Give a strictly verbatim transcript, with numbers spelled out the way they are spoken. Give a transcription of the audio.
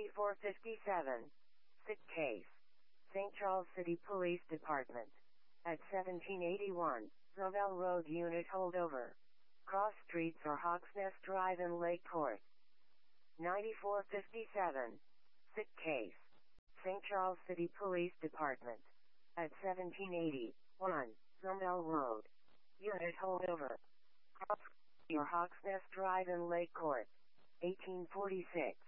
ninety-four fifty-seven. Sick case. Saint Charles City Police Department. At seventeen eighty-one, Zobel Road Unit holdover. Cross Streets or Hawks Nest Drive in Lake Court. ninety-four fifty-seven. Sick case. Saint Charles City Police Department. At seventeen eighty-one, Zobel Road. Unit holdover. Cross Streets or Hawks Nest Drive in Lake Court. eighteen forty-six.